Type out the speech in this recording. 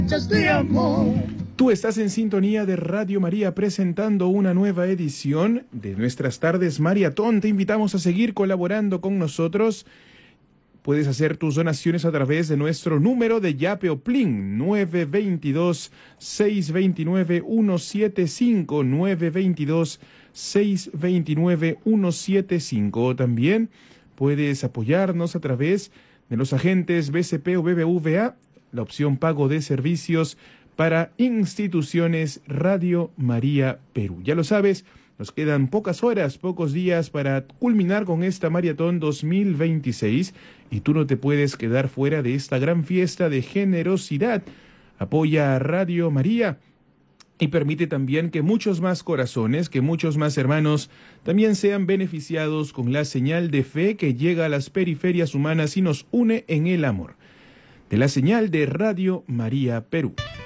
De amor. Tú estás en sintonía de Radio María presentando una nueva edición de nuestras tardes Maratón. Te invitamos a seguir colaborando con nosotros. Puedes hacer tus donaciones a través de nuestro número de Yape o Plin 922-629-175, 922-629-175. También puedes apoyarnos a través de los agentes BCP o BBVA, la opción pago de servicios para instituciones Radio María Perú. Ya lo sabes, nos quedan pocas horas, pocos días para culminar con esta maratón 2026 y tú no te puedes quedar fuera de esta gran fiesta de generosidad. Apoya a Radio María y permite también que muchos más corazones, que muchos más hermanos también sean beneficiados con la señal de fe que llega a las periferias humanas y nos une en el amor. De la señal de Radio María Perú.